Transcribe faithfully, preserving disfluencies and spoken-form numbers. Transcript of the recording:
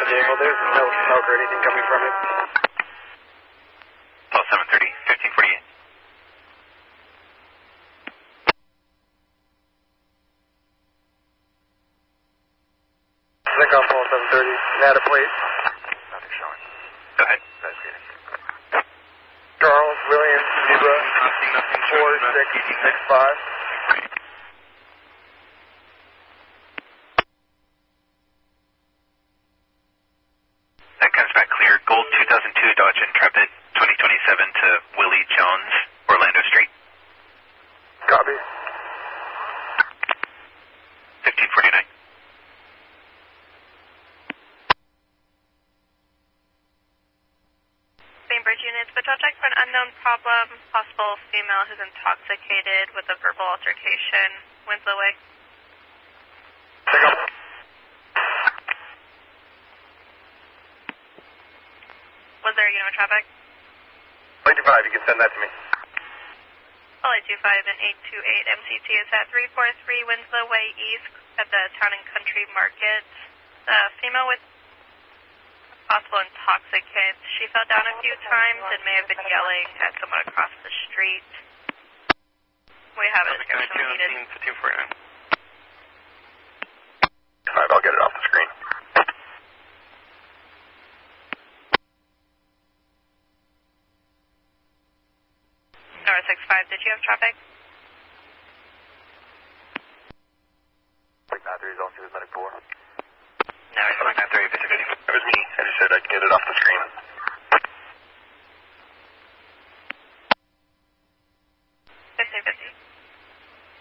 the vehicle. There's no smoke or anything coming from it. twelve seven thirty, fifteen forty-eight. Sync on twelve seven thirty. Nada plate. Nothing showing. Go ahead. Investigating. Charles William Zebra. Nothing, nothing four six six five. That comes back clear. Gold two thousand two Dodge Intrepid, twenty twenty-seven to Willie Jones, Orlando Street. Copy. fifteen forty-nine. Bainbridge units, patrol check for an unknown problem. Possible female who's intoxicated with a verbal altercation. Winslow Way. Pick up. Was there a unit with traffic? eight two five, you can send that to me. Well, eight two five and eight two eight M C T is at three four three Winslow Way East at the Town and Country Market. The female with possible intoxicant. She fell down a few times and may have been yelling at someone across the street. We have a description needed. fifteen forty-nine. Alright, I'll get it off the screen. North six five, did you have traffic? Like nine three is also medic four. No, it's nine three, visibility. It was me. I just said I can get it off the screen.